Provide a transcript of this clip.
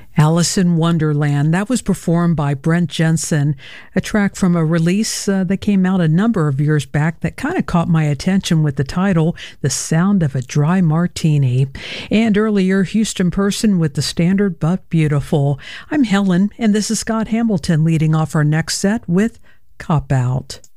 Alice in Wonderland. That was performed by Brent Jensen, a track from a release that came out a number of years back that kind of caught my attention with the title, The Sound of a Dry Martini. And earlier, Houston Person with The Standard But Beautiful. I'm Helen, and this is Scott Hamilton leading off our next set with Cop Out.